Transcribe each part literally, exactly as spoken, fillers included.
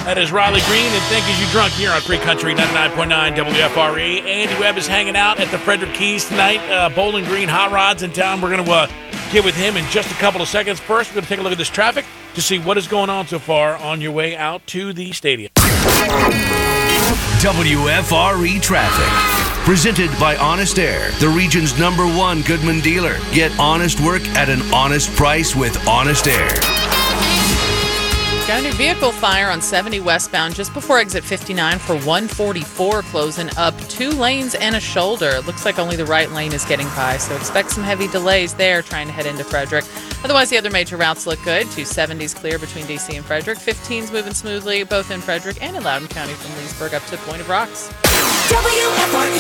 That is Riley Green, and Think As You Drunk here on Free Country ninety-nine point nine W F R E. Andy Webb is hanging out at the Frederick Keys tonight. Uh, Bowling Green Hot Rods in town. We're going to uh, get with him in just a couple of seconds. First, we're going to take a look at this traffic to see what is going on so far on your way out to the stadium. W F R E Traffic. Presented by Honest Air, the region's number one Goodman dealer. Get honest work at an honest price with Honest Air. Got a new vehicle fire on seventy westbound just before exit fifty-nine for one forty-four, closing up two lanes and a shoulder. It looks like only the right lane is getting by, so expect some heavy delays there trying to head into Frederick. Otherwise, the other major routes look good. two seventies clear between D C and Frederick. fifteens moving smoothly both in Frederick and in Loudoun County from Leesburg up to Point of Rocks. W F R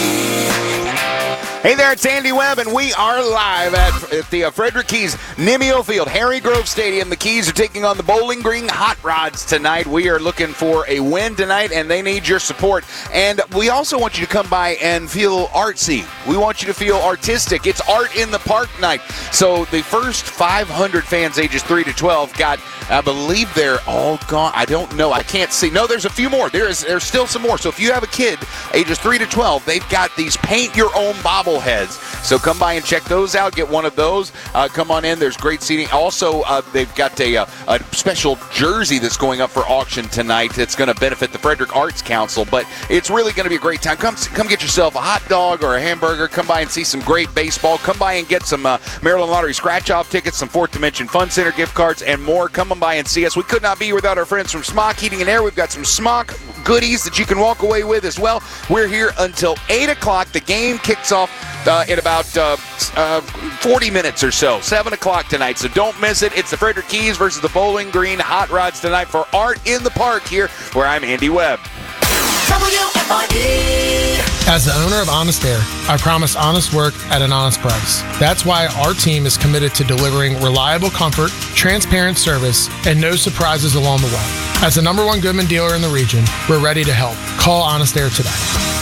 E. Hey there, it's Andy Webb, and we are live at, at the uh, Frederick Keys Nimio Field, Harry Grove Stadium. The Keys are taking on the Bowling Green Hot Rods tonight. We are looking for a win tonight, and they need your support. And we also want you to come by and feel artsy. We want you to feel artistic. It's art in the park night. So the first five hundred fans ages three to twelve got, I believe they're all gone. I don't know. I can't see. No, there's a few more. There is, there's still some more. So if you have a kid ages three to twelve, they've got these paint your own bobbleheads. So come by and check those out. Get one of those. Uh, come on in. There's great seating. Also, uh, they've got a, a, a special jersey that's going up for auction tonight. It's going to benefit the Frederick Arts Council, but it's really going to be a great time. Come, come get yourself a hot dog or a hamburger. Come by and see some great baseball. Come by and get some uh, Maryland Lottery scratch-off tickets, some Fourth Dimension Fun Center gift cards, and more. Come on by and see us. We could not be without our friends from Smock Heating and Air. We've got some Smock goodies that you can walk away with as well. We're here until eight o'clock. The game kicks off uh, in about uh, uh, forty minutes or so, seven o'clock tonight. So don't miss it. It's the Frederick Keys versus the Bowling Green Hot Rods tonight for Art in the Park here, where I'm Andy Webb. W F R E. As the owner of Honest Air, I promise honest work at an honest price. That's why our team is committed to delivering reliable comfort, transparent service, and no surprises along the way. As the number one Goodman dealer in the region, we're ready to help. Call Honest Air today.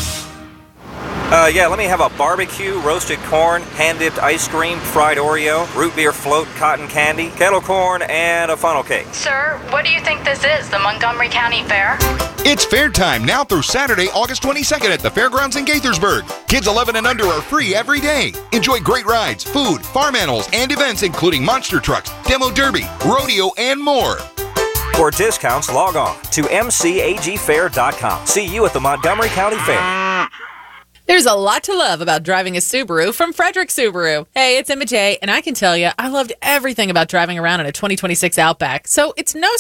Uh, yeah, let me have a barbecue, roasted corn, hand-dipped ice cream, fried Oreo, root beer float, cotton candy, kettle corn, and a funnel cake. Sir, what do you think this is, the Montgomery County Fair? It's fair time now through Saturday, August twenty-second at the Fairgrounds in Gaithersburg. Kids eleven and under are free every day. Enjoy great rides, food, farm animals, and events including monster trucks, demo derby, rodeo, and more. For discounts, log on to M C A G fair dot com. See you at the Montgomery County Fair. There's a lot to love about driving a Subaru from Frederick Subaru. Hey, it's Emma J, and I can tell you, I loved everything about driving around in a twenty twenty-six Outback. So it's no